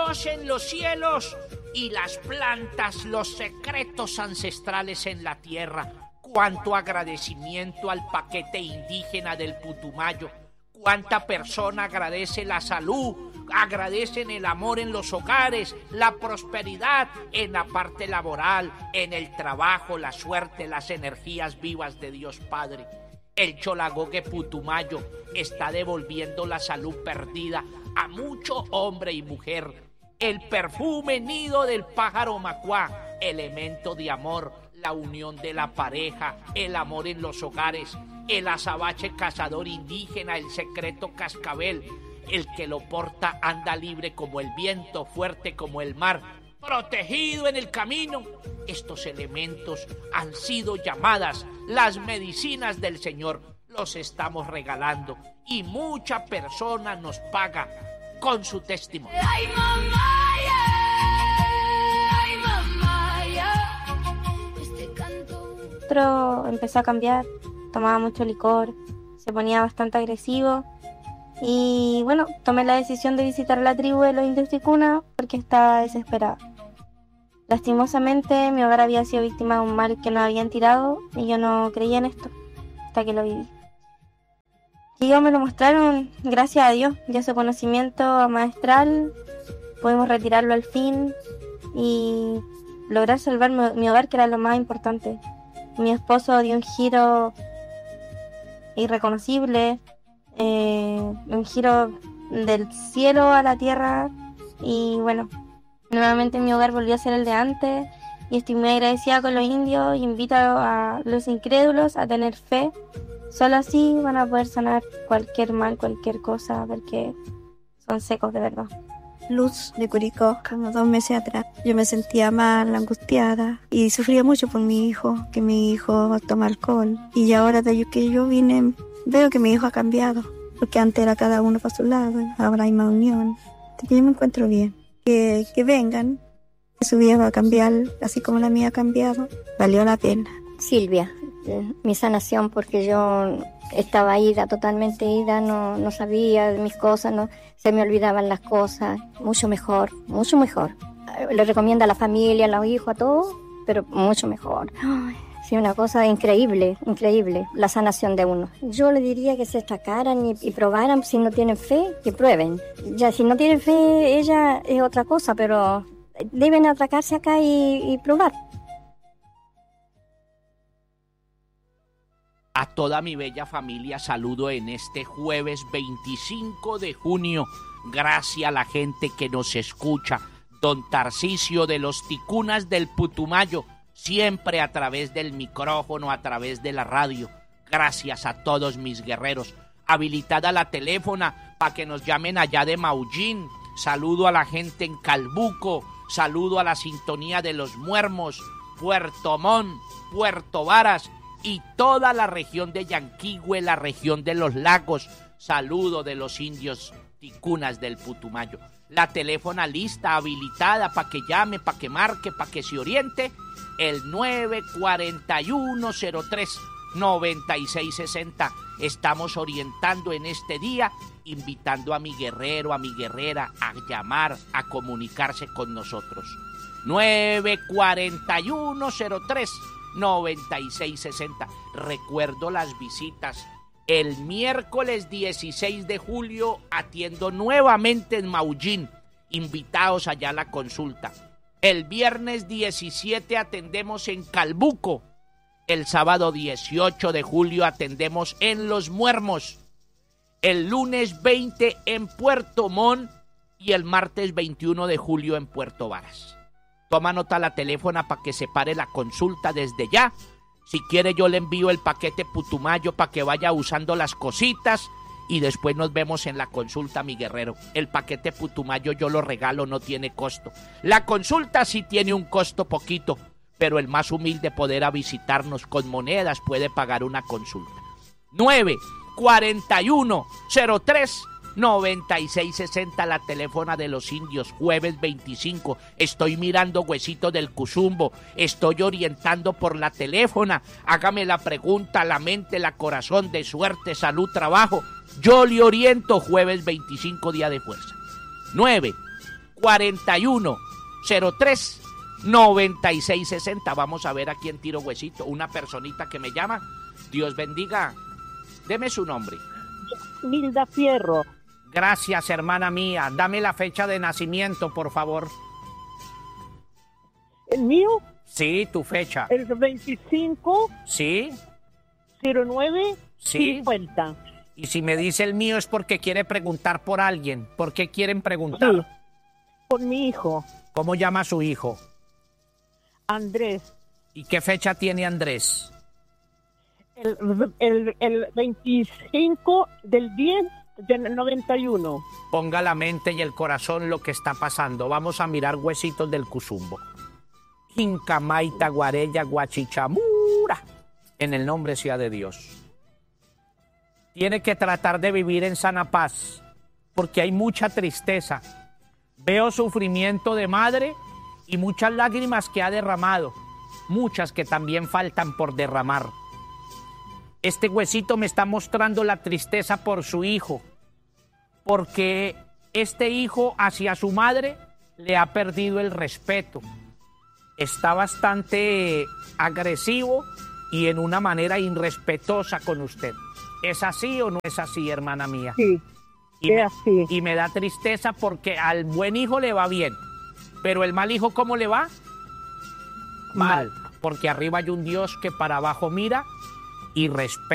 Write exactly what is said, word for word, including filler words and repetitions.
Dios en los cielos y las plantas los secretos ancestrales en la tierra. Cuánto agradecimiento al paquete indígena del Putumayo. Cuánta persona agradece la salud, agradecen el amor en los hogares, la prosperidad en la parte laboral, en el trabajo, la suerte, las energías vivas de Dios Padre. El Cholagogue Putumayo está devolviendo la salud perdida a mucho hombre y mujer. El perfume nido del pájaro macuá, elemento de amor, la unión de la pareja, el amor en los hogares, el azabache cazador indígena, el secreto cascabel, el que lo porta anda libre como el viento, fuerte como el mar, protegido en el camino. Estos elementos han sido llamadas las medicinas del Señor. Los estamos regalando y mucha persona nos paga con su testimonio. Ay, mamá, yeah. Ay, mamá, yeah. Este canto. Otro empezó a cambiar, tomaba mucho licor, se ponía bastante agresivo. Y bueno, tomé la decisión de visitar la tribu de los indios ticuna porque estaba desesperada. Lastimosamente mi hogar había sido víctima de un mal que nos habían tirado y yo no creía en esto hasta que lo viví. Y ellos me lo mostraron, gracias a Dios, y a su conocimiento maestral pudimos retirarlo al fin y lograr salvar mi, mi hogar, que era lo más importante. Mi esposo dio un giro irreconocible, eh, un giro del cielo a la tierra y bueno, nuevamente mi hogar volvió a ser el de antes y estoy muy agradecida con los indios y invito a los incrédulos a tener fe. Solo así van a poder sanar cualquier mal, cualquier cosa, porque son secos de verdad. Luz de Curicó, como dos meses atrás. Yo me sentía mal, angustiada y sufría mucho por mi hijo, que mi hijo toma alcohol. Y ahora de que yo vine, veo que mi hijo ha cambiado, porque antes era cada uno para su lado, ahora hay más unión. Así que yo me encuentro bien. Que, que vengan, que su vida va a cambiar, así como la mía ha cambiado, valió la pena. Silvia, mi sanación, porque yo estaba ida, totalmente ida, no, no sabía de mis cosas, no, se me olvidaban las cosas, mucho mejor, mucho mejor. Le recomiendo a la familia, a los hijos, a todos, pero mucho mejor. Ay, sí, una cosa increíble, increíble, la sanación de uno. Yo le diría que se destacaran y, y probaran, si no tienen fe, que prueben. Ya, si no tienen fe, ella es otra cosa, pero deben atracarse acá y, y probar. A toda mi bella familia saludo en este jueves veinticinco de junio. Gracias a la gente que nos escucha. Don Tarcisio de los Ticunas del Putumayo, siempre a través del micrófono, a través de la radio. Gracias a todos mis guerreros. Habilitada la teléfona para que nos llamen allá de Maullín. Saludo a la gente en Calbuco. Saludo a la sintonía de Los Muermos, Puerto Montt, Puerto Varas y toda la región de Yanquihue, la región de los lagos. Saludo de los indios ticunas del Putumayo. La teléfona lista, habilitada para que llame, para que marque, para que se oriente. El nueve cuatro uno cero tres nueve seis seis cero. Estamos orientando en este día, invitando a mi guerrero, a mi guerrera a llamar, a comunicarse con nosotros. nueve cuatro uno cero tres nueve seis seis cero. Recuerdo las visitas. El miércoles dieciséis de julio atiendo nuevamente en Maullín. Invitados allá a la consulta. El viernes diecisiete atendemos en Calbuco. El sábado dieciocho de julio atendemos en Los Muermos. El lunes veinte en Puerto Montt y el martes veintiuno de julio en Puerto Varas. Toma nota la teléfona para que se pare la consulta desde ya. Si quiere yo le envío el paquete Putumayo para que vaya usando las cositas y después nos vemos en la consulta, mi guerrero. El paquete Putumayo yo lo regalo, no tiene costo. La consulta sí tiene un costo poquito, pero el más humilde podrá visitarnos con monedas, puede pagar una consulta. nueve cuatro uno cero tres nueve seis seis cero, la teléfona de los indios, jueves veinticinco. Estoy mirando Huesito del Cuzumbo, estoy orientando por la teléfona. Hágame la pregunta, la mente, la corazón, de suerte, salud, trabajo. Yo le oriento, jueves veinticinco, día de fuerza. nueve cuarenta y uno cero tres noventa y seis sesenta. Vamos a ver a quién tiro huesito. Una personita que me llama. Dios bendiga. Deme su nombre. Milda Fierro. Gracias, hermana mía. Dame la fecha de nacimiento, por favor. ¿El mío? Sí, tu fecha. El veinticinco Sí, cero nueve Sí. cincuenta. y si me dice el mío es porque quiere preguntar por alguien. ¿Por qué quieren preguntar? Sí. Por mi hijo, ¿Cómo llama a su hijo? Andrés. ¿Y qué fecha tiene Andrés? El, el, el veinticinco del diez del noventa y uno. Ponga la mente y el corazón lo que está pasando. Vamos a mirar huesitos del Cusumbo. Incamaita, Guarella, Guachichamura. En el nombre sea de Dios. Tiene que tratar de vivir en sana paz, porque hay mucha tristeza. Veo sufrimiento de madre y muchas lágrimas que ha derramado. Muchas que también faltan por derramar. Este huesito me está mostrando la tristeza por su hijo, porque este hijo hacia su madre le ha perdido el respeto. Está bastante agresivo y en una manera irrespetuosa con usted. ¿Es así o no es así, hermana mía? Sí, Y me, es así. y me da tristeza porque al buen hijo le va bien, pero el mal hijo, ¿cómo le va? Mal, porque arriba hay un Dios que para abajo mira y respeta.